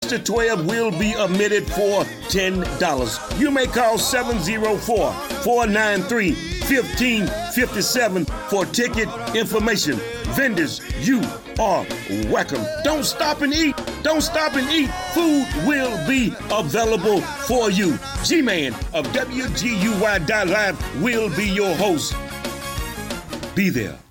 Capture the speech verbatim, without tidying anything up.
to twelve will be omitted for ten dollars. You may call seven oh four, four nine three, one five five seven for ticket information. Vendors, you are welcome. Don't stop and eat. Don't stop and eat. Food will be available for you. G-Man of W G U Y dot live will be your host. Be there.